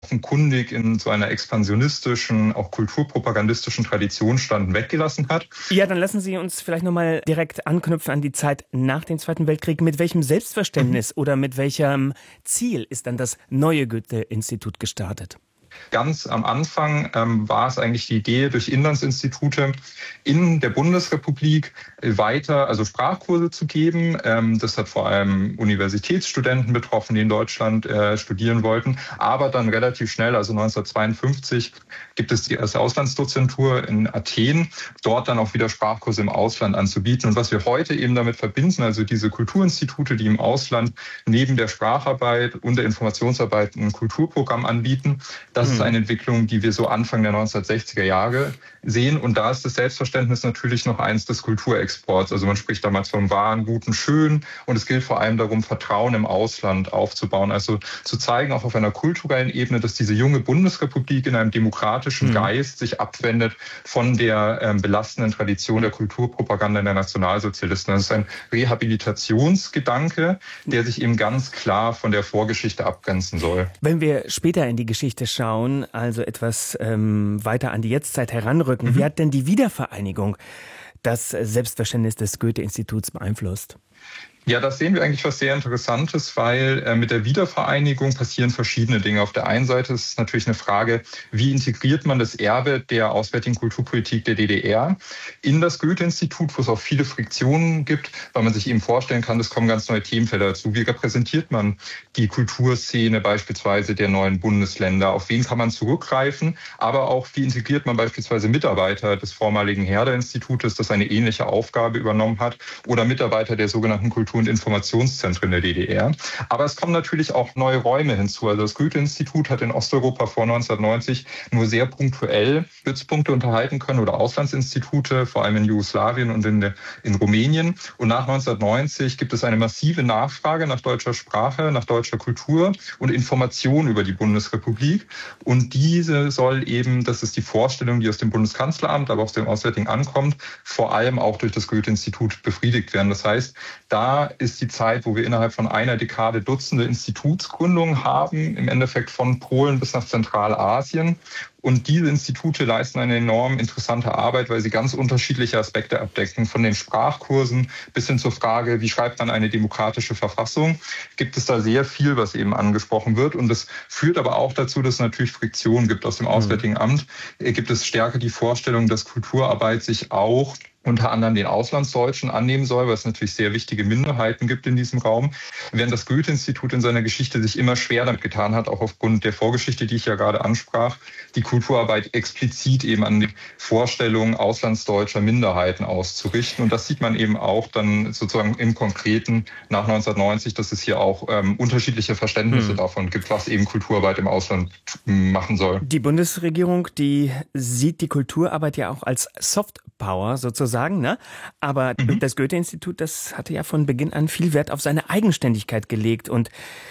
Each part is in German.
offenkundig in so einer expansionistischen, auch kulturpropagandistischen Tradition standen, weggelassen hat. Ja, dann lassen Sie uns vielleicht nochmal direkt anknüpfen an die Zeit nach dem Zweiten Weltkrieg. Mit welchem Selbstverständnis oder mit welchem Ziel ist dann das neue Goethe-Institut gestartet? Ganz am Anfang war es eigentlich die Idee, durch Inlandsinstitute in der Bundesrepublik weiter, also Sprachkurse zu geben. Das hat vor allem Universitätsstudenten betroffen, die in Deutschland studieren wollten. Aber dann relativ schnell, also 1952, gibt es die erste Auslandsdozentur in Athen, dort dann auch wieder Sprachkurse im Ausland anzubieten. Und was wir heute eben damit verbinden, also diese Kulturinstitute, die im Ausland neben der Spracharbeit und der Informationsarbeit ein Kulturprogramm anbieten, das ist eine Entwicklung, die wir so Anfang der 1960er Jahre sehen. Und da ist das Selbstverständnis natürlich noch eins des Kulturexports. Also man spricht damals vom wahren, guten, schön. Und es gilt vor allem darum, Vertrauen im Ausland aufzubauen. Also zu zeigen, auch auf einer kulturellen Ebene, dass diese junge Bundesrepublik in einem demokratischen Geist sich abwendet von der belastenden Tradition der Kulturpropaganda der Nationalsozialisten. Das ist ein Rehabilitationsgedanke, der sich eben ganz klar von der Vorgeschichte abgrenzen soll. Wenn wir später in die Geschichte schauen, also etwas weiter an die Jetztzeit heranrücken, wie hat denn die Wiedervereinigung das Selbstverständnis des Goethe-Instituts beeinflusst? Ja, das sehen wir eigentlich was sehr Interessantes, weil mit der Wiedervereinigung passieren verschiedene Dinge. Auf der einen Seite ist es natürlich eine Frage, wie integriert man das Erbe der auswärtigen Kulturpolitik der DDR in das Goethe-Institut, wo es auch viele Friktionen gibt, weil man sich eben vorstellen kann, es kommen ganz neue Themenfelder dazu. Wie repräsentiert man die Kulturszene beispielsweise der neuen Bundesländer? Auf wen kann man zurückgreifen? Aber auch, wie integriert man beispielsweise Mitarbeiter des vormaligen Herder-Institutes, das eine ähnliche Aufgabe übernommen hat, oder Mitarbeiter der sogenannten Kultur- und Informationszentren der DDR. Aber es kommen natürlich auch neue Räume hinzu. Also das Goethe-Institut hat in Osteuropa vor 1990 nur sehr punktuell Stützpunkte unterhalten können oder Auslandsinstitute, vor allem in Jugoslawien und in Rumänien. Und nach 1990 gibt es eine massive Nachfrage nach deutscher Sprache, nach deutscher Kultur und Information über die Bundesrepublik. Und diese soll eben, das ist die Vorstellung, die aus dem Bundeskanzleramt, aber auch aus dem Auswärtigen ankommt, vor allem auch durch das Goethe-Institut befriedigt werden. Das heißt, da ist die Zeit, wo wir innerhalb von einer Dekade Dutzende Institutsgründungen haben, im Endeffekt von Polen bis nach Zentralasien. Und diese Institute leisten eine enorm interessante Arbeit, weil sie ganz unterschiedliche Aspekte abdecken. Von den Sprachkursen bis hin zur Frage, wie schreibt man eine demokratische Verfassung, gibt es da sehr viel, was eben angesprochen wird. Und das führt aber auch dazu, dass es natürlich Friktionen gibt. Aus dem Auswärtigen Amt gibt es stärker die Vorstellung, dass Kulturarbeit sich auch unter anderem den Auslandsdeutschen annehmen soll, weil es natürlich sehr wichtige Minderheiten gibt in diesem Raum. Während das Goethe-Institut in seiner Geschichte sich immer schwer damit getan hat, auch aufgrund der Vorgeschichte, die ich ja gerade ansprach, die Kulturarbeit explizit eben an die Vorstellungen auslandsdeutscher Minderheiten auszurichten. Und das sieht man eben auch dann sozusagen im Konkreten nach 1990, dass es hier auch unterschiedliche Verständnisse davon gibt, was eben Kulturarbeit im Ausland machen soll. Die Bundesregierung, die sieht die Kulturarbeit ja auch als Softpower sozusagen, ne? Aber das Goethe-Institut, das hatte ja von Beginn an viel Wert auf seine Eigenständigkeit gelegt und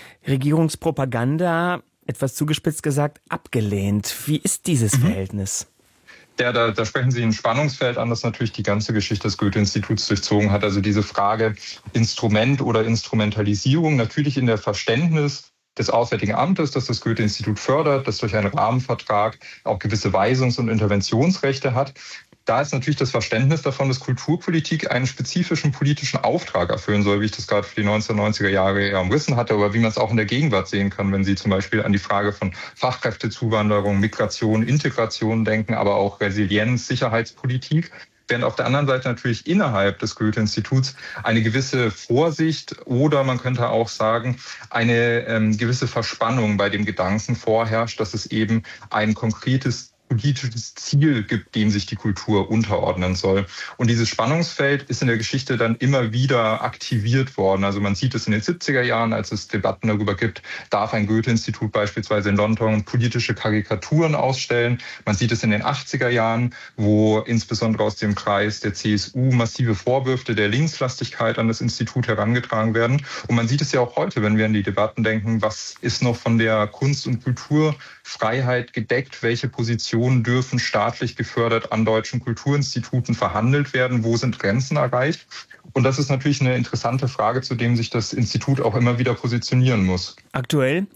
Regierungspropaganda, etwas zugespitzt gesagt, abgelehnt. Wie ist dieses Verhältnis? Ja, da sprechen Sie ein Spannungsfeld an, das natürlich die ganze Geschichte des Goethe-Instituts durchzogen hat. Also diese Frage Instrument oder Instrumentalisierung, natürlich in der Verständnis des Auswärtigen Amtes, das das Goethe-Institut fördert, das durch einen Rahmenvertrag auch gewisse Weisungs- und Interventionsrechte hat. Da ist natürlich das Verständnis davon, dass Kulturpolitik einen spezifischen politischen Auftrag erfüllen soll, wie ich das gerade für die 1990er Jahre eher umrissen hatte, aber wie man es auch in der Gegenwart sehen kann, wenn Sie zum Beispiel an die Frage von Fachkräftezuwanderung, Migration, Integration denken, aber auch Resilienz, Sicherheitspolitik. Während auf der anderen Seite natürlich innerhalb des Goethe-Instituts eine gewisse Vorsicht oder man könnte auch sagen, eine gewisse Verspannung bei dem Gedanken vorherrscht, dass es eben ein konkretes politisches Ziel gibt, dem sich die Kultur unterordnen soll. Und dieses Spannungsfeld ist in der Geschichte dann immer wieder aktiviert worden. Also man sieht es in den 70er Jahren, als es Debatten darüber gibt, darf ein Goethe-Institut beispielsweise in London politische Karikaturen ausstellen. Man sieht es in den 80er Jahren, wo insbesondere aus dem Kreis der CSU massive Vorwürfe der Linkslastigkeit an das Institut herangetragen werden. Und man sieht es ja auch heute, wenn wir an die Debatten denken, was ist noch von der Kunst- und Kulturfreiheit gedeckt, welche Positionen dürfen staatlich gefördert an deutschen Kulturinstituten verhandelt werden, wo sind Grenzen erreicht? Und das ist natürlich eine interessante Frage, zu dem sich das Institut auch immer wieder positionieren muss. Aktuell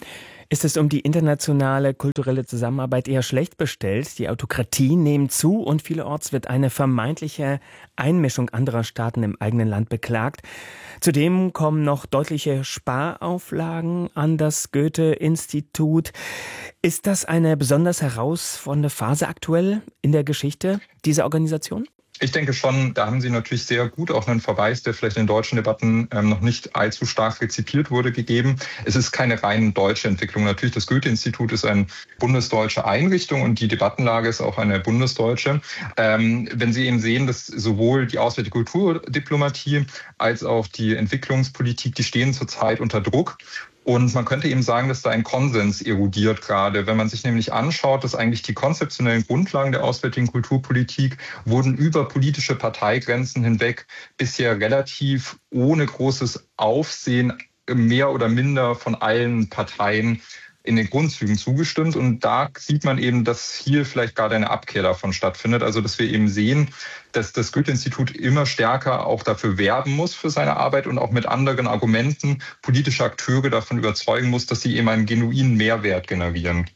Ist es um die internationale kulturelle Zusammenarbeit eher schlecht bestellt? Die Autokratien nehmen zu und vielerorts wird eine vermeintliche Einmischung anderer Staaten im eigenen Land beklagt. Zudem kommen noch deutliche Sparauflagen an das Goethe-Institut. Ist das eine besonders herausfordernde Phase aktuell in der Geschichte dieser Organisation? Ich denke schon, da haben Sie natürlich sehr gut auch einen Verweis, der vielleicht in deutschen Debatten noch nicht allzu stark rezipiert wurde, gegeben. Es ist keine rein deutsche Entwicklung. Natürlich, das Goethe-Institut ist eine bundesdeutsche Einrichtung und die Debattenlage ist auch eine bundesdeutsche. Wenn Sie eben sehen, dass sowohl die auswärtige Kulturdiplomatie als auch die Entwicklungspolitik, die stehen zurzeit unter Druck. Und man könnte eben sagen, dass da ein Konsens erodiert gerade. Wenn man sich nämlich anschaut, dass eigentlich die konzeptionellen Grundlagen der auswärtigen Kulturpolitik wurden über politische Parteigrenzen hinweg bisher relativ ohne großes Aufsehen mehr oder minder von allen Parteien in den Grundzügen zugestimmt. Und da sieht man eben, dass hier vielleicht gerade eine Abkehr davon stattfindet. Also dass wir eben sehen, dass das Goethe-Institut immer stärker auch dafür werben muss für seine Arbeit und auch mit anderen Argumenten politische Akteure davon überzeugen muss, dass sie eben einen genuinen Mehrwert generieren.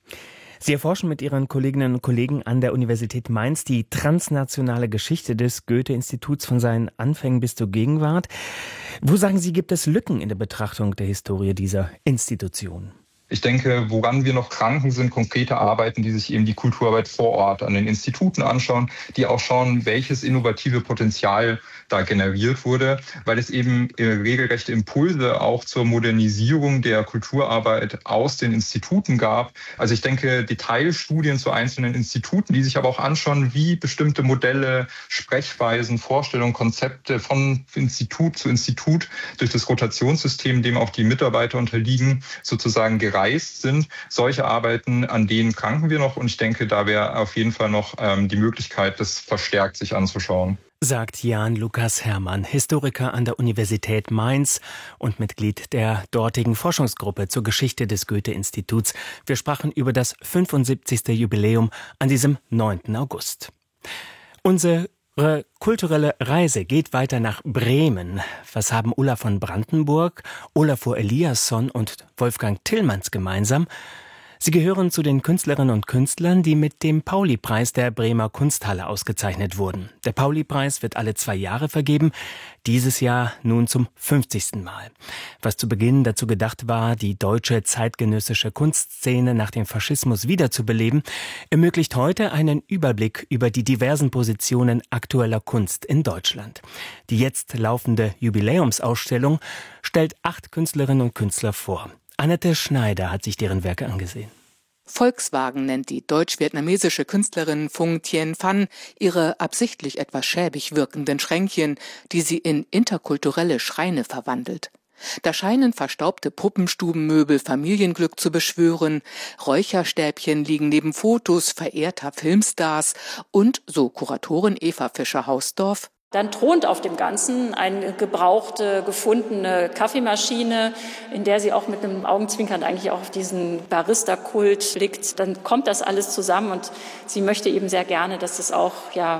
Sie erforschen mit Ihren Kolleginnen und Kollegen an der Universität Mainz die transnationale Geschichte des Goethe-Instituts von seinen Anfängen bis zur Gegenwart. Wo, sagen Sie, gibt es Lücken in der Betrachtung der Historie dieser Institution? Ich denke, woran wir noch kranken, sind konkrete Arbeiten, die sich eben die Kulturarbeit vor Ort an den Instituten anschauen, die auch schauen, welches innovative Potenzial da generiert wurde, weil es eben regelrechte Impulse auch zur Modernisierung der Kulturarbeit aus den Instituten gab. Also ich denke, Detailstudien zu einzelnen Instituten, die sich aber auch anschauen, wie bestimmte Modelle, Sprechweisen, Vorstellungen, Konzepte von Institut zu Institut durch das Rotationssystem, dem auch die Mitarbeiter unterliegen, sozusagen gereicht sind. Solche Arbeiten, an denen kranken wir noch und ich denke, da wäre auf jeden Fall noch die Möglichkeit, das verstärkt sich anzuschauen. Sagt Jan Lukas Herrmann, Historiker an der Universität Mainz und Mitglied der dortigen Forschungsgruppe zur Geschichte des Goethe-Instituts. Wir sprachen über das 75. Jubiläum an diesem 9. August. Unsere kulturelle Reise geht weiter nach Bremen. Was haben Ulla von Brandenburg, Olafur Eliasson und Wolfgang Tillmanns gemeinsam? Sie gehören zu den Künstlerinnen und Künstlern, die mit dem Pauli-Preis der Bremer Kunsthalle ausgezeichnet wurden. Der Pauli-Preis wird alle 2 Jahre vergeben, dieses Jahr nun zum 50. Mal. Was zu Beginn dazu gedacht war, die deutsche zeitgenössische Kunstszene nach dem Faschismus wiederzubeleben, ermöglicht heute einen Überblick über die diversen Positionen aktueller Kunst in Deutschland. Die jetzt laufende Jubiläumsausstellung stellt 8 Künstlerinnen und Künstler vor. Annette Schneider hat sich deren Werke angesehen. Volkswagen nennt die deutsch-vietnamesische Künstlerin Phung Thien Phan ihre absichtlich etwas schäbig wirkenden Schränkchen, die sie in interkulturelle Schreine verwandelt. Da scheinen verstaubte Puppenstubenmöbel Familienglück zu beschwören, Räucherstäbchen liegen neben Fotos verehrter Filmstars und, so Kuratorin Eva Fischer-Hausdorf, dann thront auf dem Ganzen eine gebrauchte, gefundene Kaffeemaschine, in der sie auch mit einem Augenzwinkern eigentlich auch auf diesen Barista-Kult blickt. Dann kommt das alles zusammen und sie möchte eben sehr gerne, dass es auch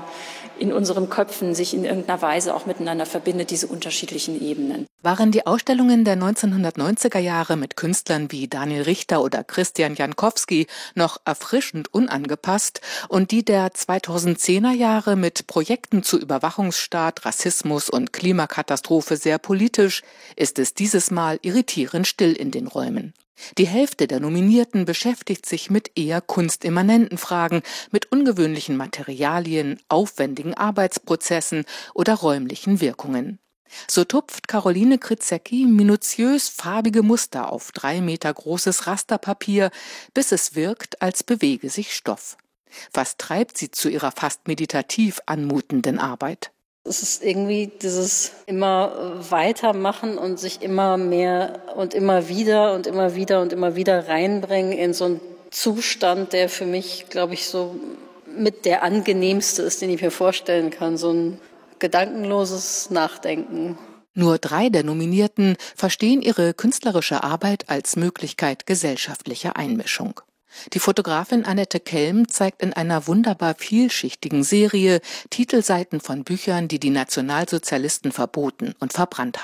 in unseren Köpfen sich in irgendeiner Weise auch miteinander verbindet, diese unterschiedlichen Ebenen. Waren die Ausstellungen der 1990er Jahre mit Künstlern wie Daniel Richter oder Christian Jankowski noch erfrischend unangepasst und die der 2010er Jahre mit Projekten zu Überwachungsstaat, Rassismus und Klimakatastrophe sehr politisch, ist es dieses Mal irritierend still in den Räumen. Die Hälfte der Nominierten beschäftigt sich mit eher kunstimmanenten Fragen, mit ungewöhnlichen Materialien, aufwendigen Arbeitsprozessen oder räumlichen Wirkungen. So tupft Caroline Krizecki minutiös farbige Muster auf 3 Meter großes Rasterpapier, bis es wirkt, als bewege sich Stoff. Was treibt sie zu ihrer fast meditativ anmutenden Arbeit? Es ist irgendwie dieses immer weitermachen und sich immer mehr und immer wieder und immer wieder und immer wieder reinbringen in so einen Zustand, der für mich, glaube ich, so mit der angenehmste ist, den ich mir vorstellen kann. So ein gedankenloses Nachdenken. Nur 3 der Nominierten verstehen ihre künstlerische Arbeit als Möglichkeit gesellschaftlicher Einmischung. Die Fotografin Annette Kelm zeigt in einer wunderbar vielschichtigen Serie Titelseiten von Büchern, die die Nationalsozialisten verboten und verbrannt haben.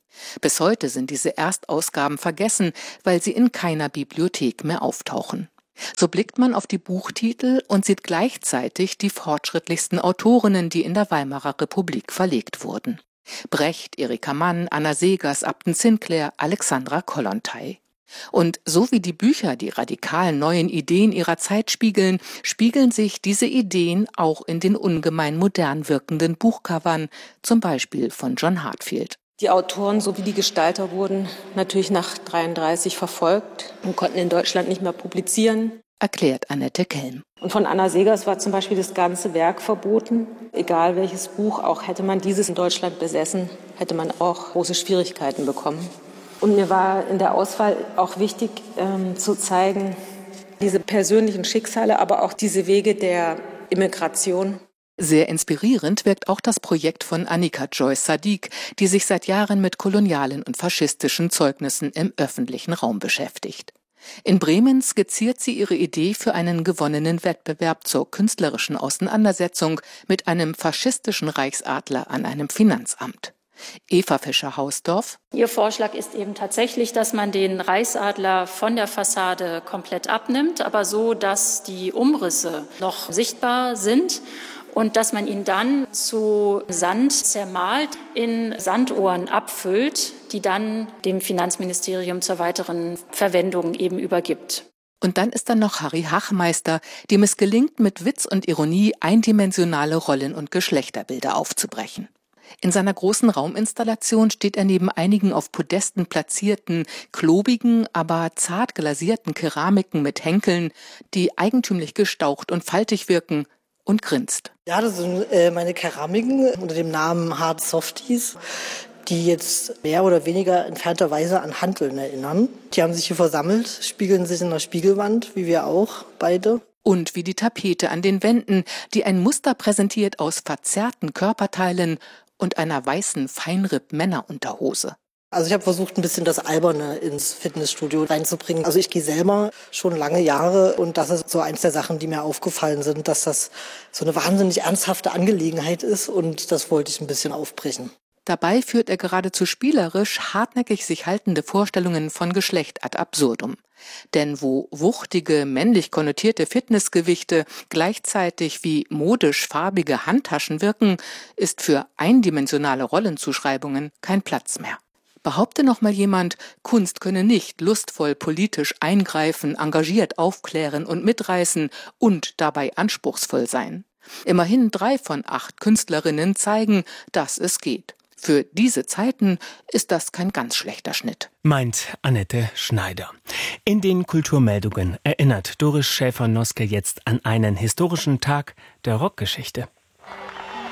Bis heute sind diese Erstausgaben vergessen, weil sie in keiner Bibliothek mehr auftauchen. So blickt man auf die Buchtitel und sieht gleichzeitig die fortschrittlichsten Autorinnen, die in der Weimarer Republik verlegt wurden. Brecht, Erika Mann, Anna Seghers, Upton Sinclair, Alexandra Kollontai. Und so wie die Bücher die radikalen neuen Ideen ihrer Zeit spiegeln, spiegeln sich diese Ideen auch in den ungemein modern wirkenden Buchcovern, zum Beispiel von John Heartfield. Die Autoren sowie die Gestalter wurden natürlich nach 1933 verfolgt und konnten in Deutschland nicht mehr publizieren, erklärt Annette Kelm. Und von Anna Seghers war zum Beispiel das ganze Werk verboten. Egal welches Buch, auch hätte man dieses in Deutschland besessen, hätte man auch große Schwierigkeiten bekommen. Und mir war in der Auswahl auch wichtig zu zeigen, diese persönlichen Schicksale, aber auch diese Wege der Immigration. Sehr inspirierend wirkt auch das Projekt von Anika Joyce Sadiq, die sich seit Jahren mit kolonialen und faschistischen Zeugnissen im öffentlichen Raum beschäftigt. In Bremen skizziert sie ihre Idee für einen gewonnenen Wettbewerb zur künstlerischen Auseinandersetzung mit einem faschistischen Reichsadler an einem Finanzamt. Eva Fischer-Hausdorf. Ihr Vorschlag ist eben tatsächlich, dass man den Reichsadler von der Fassade komplett abnimmt, aber so, dass die Umrisse noch sichtbar sind. Und dass man ihn dann zu Sand zermalt, in Sanduhren abfüllt, die dann dem Finanzministerium zur weiteren Verwendung eben übergibt. Und dann ist da noch Harry Hachmeister, dem es gelingt, mit Witz und Ironie eindimensionale Rollen- und Geschlechterbilder aufzubrechen. In seiner großen Rauminstallation steht er neben einigen auf Podesten platzierten, klobigen, aber zart glasierten Keramiken mit Henkeln, die eigentümlich gestaucht und faltig wirken, und grinst. Ja, das sind meine Keramiken unter dem Namen Hard Softies, die jetzt mehr oder weniger entfernterweise an Hanteln erinnern. Die haben sich hier versammelt, spiegeln sich in der Spiegelwand, wie wir auch beide. Und wie die Tapete an den Wänden, die ein Muster präsentiert aus verzerrten Körperteilen und einer weißen Feinripp-Männerunterhose. Also ich habe versucht, ein bisschen das Alberne ins Fitnessstudio reinzubringen. Also ich gehe selber schon lange Jahre und das ist so eins der Sachen, die mir aufgefallen sind, dass das so eine wahnsinnig ernsthafte Angelegenheit ist und das wollte ich ein bisschen aufbrechen. Dabei führt er geradezu spielerisch hartnäckig sich haltende Vorstellungen von Geschlecht ad absurdum. Denn wo wuchtige, männlich konnotierte Fitnessgewichte gleichzeitig wie modisch farbige Handtaschen wirken, ist für eindimensionale Rollenzuschreibungen kein Platz mehr. Behaupte noch mal jemand, Kunst könne nicht lustvoll politisch eingreifen, engagiert aufklären und mitreißen und dabei anspruchsvoll sein. Immerhin 3 von 8 Künstlerinnen zeigen, dass es geht. Für diese Zeiten ist das kein ganz schlechter Schnitt. Meint Annette Schneider. In den Kulturmeldungen erinnert Doris Schäfer-Noske jetzt an einen historischen Tag der Rockgeschichte.